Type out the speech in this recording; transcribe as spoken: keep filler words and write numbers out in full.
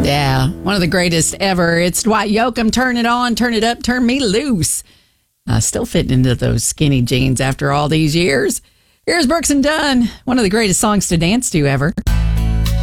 Yeah, one of the greatest ever. It's Dwight Yoakam. Turn it on, turn it up, turn me loose. Uh, still fitting into those skinny jeans after all these years. Here's Brooks and Dunn, one of the greatest songs to dance to ever.